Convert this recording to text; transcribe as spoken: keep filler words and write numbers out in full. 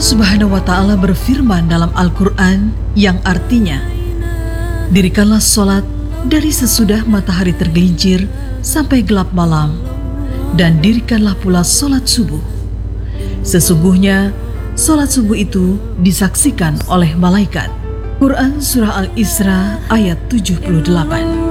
Allah Subhanahu wa Ta'ala berfirman dalam Al-Quran yang artinya, dirikanlah sholat dari sesudah matahari tergelincir sampai gelap malam, dan dirikanlah pula sholat subuh. Sesungguhnya sholat subuh itu disaksikan oleh malaikat. Quran Surah Al-Isra ayat tujuh puluh delapan.